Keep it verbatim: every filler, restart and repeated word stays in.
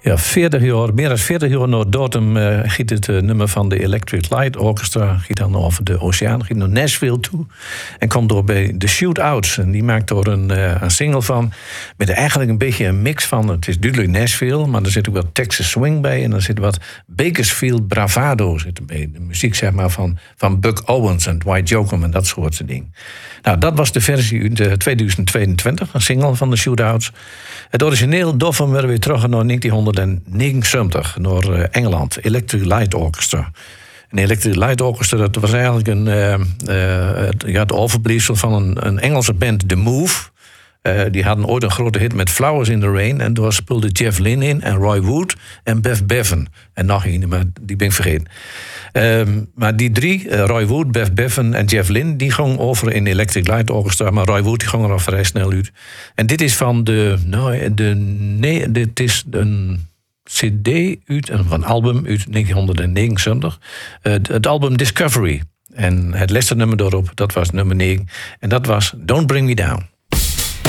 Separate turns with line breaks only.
Ja, veertig jaar, meer dan veertig jaar na datum uh, giet het uh, nummer van de Electric Light Orchestra giet dan over de oceaan, giet naar Nashville toe en komt door bij de Shootouts. En die maakt er een, uh, een single van met eigenlijk een beetje een mix van, het is duidelijk Nashville, maar er zit ook wat Texas Swing bij en er zit wat Bakersfield Bravado zit erbij. De muziek zeg maar van, van Buck Owens en Dwight Yoakam en dat soort dingen. Nou, dat was de versie uit uh, tweeduizend tweeëntwintig, een single van de Shootouts. Het origineel daarvan werden we terug naar negentienhonderdnegenenzeventig, naar uh, Engeland, Electric Light Orchestra. Een Electric Light Orchestra, dat was eigenlijk een, uh, uh, het, ja, het overblijfsel van een, een Engelse band, The Move. Uh, die hadden ooit een grote hit met Flowers in the Rain. En daar speelde Jeff Lynne in en Roy Wood en Bev Bevan. En nog een, maar die ben ik vergeten. Um, maar die drie, uh, Roy Wood, Bev Bevan en Jeff Lynne, die gingen over in de Electric Light Orchestra. Maar Roy Wood die ging er al vrij snel uit. En dit is van de, nou, de, nee, dit is een cd uit, van een album uit negentienhonderdnegenenzeventig. Uh, het album Discovery. En het laatste nummer daarop, dat was nummer negen. En dat was Don't Bring Me Down.